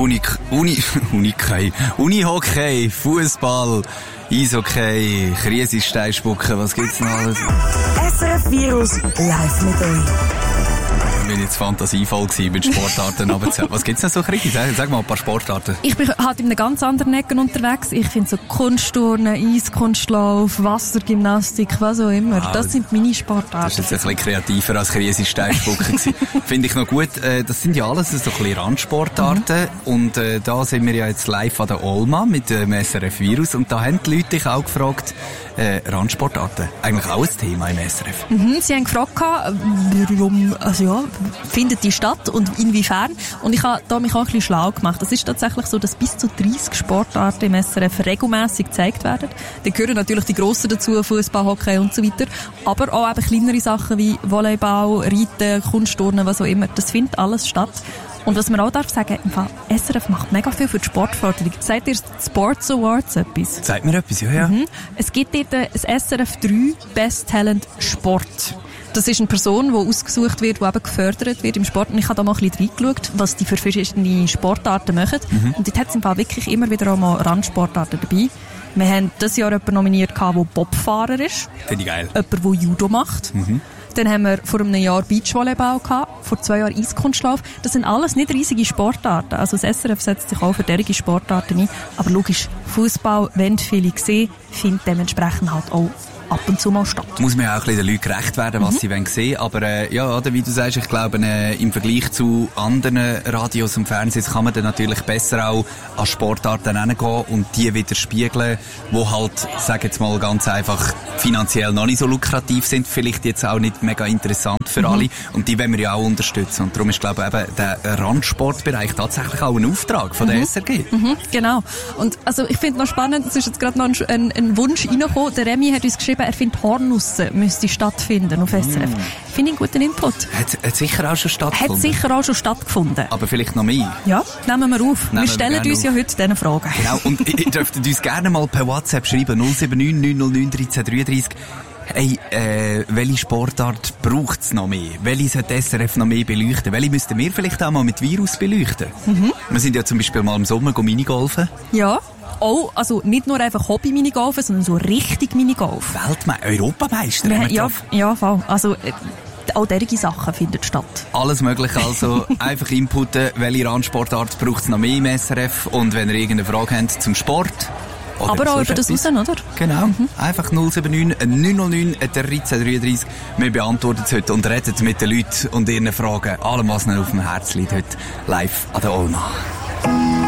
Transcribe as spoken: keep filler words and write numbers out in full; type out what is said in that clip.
Uni, Uni, Unihockey, Unihockey, Fußball, Eishockey, Krisensteinspucken, was gibt's noch alles? S R F Virus live mit euch. Ich bin jetzt fantasievoll gewesen mit Sportarten. Aber was gibt's denn so richtig? Sag, sag mal ein paar Sportarten. Ich bin halt in einem ganz anderen Ecken unterwegs. Ich finde so Kunstturnen, Eiskunstlauf, Wassergymnastik, was auch immer. Ah, das sind meine Sportarten. Das ist jetzt ein bisschen kreativer als Krisensteinspucken gewesen. Finde ich noch gut. Das sind ja alles so ein bisschen Randsportarten. Mhm. Und äh, da sind wir ja jetzt live an der Olma mit dem S R F Virus. Und da haben die Leute dich auch gefragt, äh, Randsportarten. Eigentlich auch ein Thema im S R F. Mhm, sie haben gefragt, warum, also ja, findet die statt und inwiefern. Und ich habe da mich auch ein bisschen schlau gemacht. Es ist tatsächlich so, dass bis zu dreissig Sportarten im S R F regelmässig gezeigt werden. Da gehören natürlich die grossen dazu, Fußball, Hockey und so weiter. Aber auch eben kleinere Sachen wie Volleyball, Reiten, Kunstturnen, was auch immer. Das findet alles statt. Und was man auch darf sagen, im Fall S R F macht mega viel für die Sportförderung. Sagt ihr Sports Awards etwas? Sagt mir etwas, ja, ja. Mhm. Es gibt dort das S R F drei Best Talent Sport. Das ist eine Person, die ausgesucht wird, die eben gefördert wird im Sport. Und ich habe da mal ein bisschen reingeschaut, was die für verschiedene Sportarten machen. Mhm. Und dort hat es im Fall wirklich immer wieder auch mal Randsportarten dabei. Wir haben dieses Jahr jemanden nominiert, der Bobfahrer ist. Finde ich geil. Jemand, der Judo macht. Mhm. Dann haben wir vor einem Jahr Beachvolleyball gehabt, vor zwei Jahren Eiskunstlauf. Das sind alles nicht riesige Sportarten. Also das S R F setzt sich auch für derige Sportarten ein. Aber logisch, Fußball, wenn viele sehen, findet dementsprechend halt auch ab und zu mal statt. Muss man ja auch ein bisschen den Leuten gerecht werden, was mhm. sie wollen sehen. Aber äh, ja, oder, wie du sagst, ich glaube, äh, im Vergleich zu anderen Radios und Fernsehs kann man dann natürlich besser auch an Sportarten herangehen und die wieder spiegeln, die halt, sag jetzt mal ganz einfach, finanziell noch nicht so lukrativ sind, vielleicht jetzt auch nicht mega interessant für mhm. alle. Und die wollen wir ja auch unterstützen. Und darum ist, glaube ich, eben der Randsportbereich tatsächlich auch ein Auftrag von der mhm. S R G. Mhm, genau. Und also ich finde noch spannend, es ist jetzt gerade noch ein, ein, ein Wunsch reingekommen. Der Remy hat uns geschrieben, er findet Hornussen müsste stattfinden auf S R F. Mm. Finde ich einen guten Input. Hat, hat sicher auch schon stattgefunden? Hat sicher auch schon stattgefunden. Aber vielleicht noch mehr? Ja, nehmen wir auf. Nehmen wir stellen wir uns auf. ja heute diese Fragen. Genau, und ihr dürft uns gerne mal per WhatsApp schreiben, null sieben neun neun null neun eins drei drei drei. Hey, äh, welche Sportart braucht es noch mehr? Welche sollte S R F noch mehr beleuchten? Welche müssten wir vielleicht auch mal mit Virus beleuchten? Mhm. Wir sind ja zum Beispiel mal im Sommer Minigolfen. Ja. Auch, also nicht nur einfach Hobby-Minigolfen, sondern so richtig Minigolf. Weltmeister, Europameister. Ja, ja, ja, voll. Also, äh, auch derige Sachen finden statt. Alles mögliche, also einfach inputen, welche Randsportart braucht es noch mehr im S R F und wenn ihr irgendeine Frage habt zum Sport. Aber auch über das raus, oder? Genau. Mhm. Einfach null sieben neun neun null neun eins drei drei drei. Wir beantworten es heute und reden mit den Leuten und ihren Fragen. Allem, was ihnen auf dem Herzen liegt, heute live an der Olma.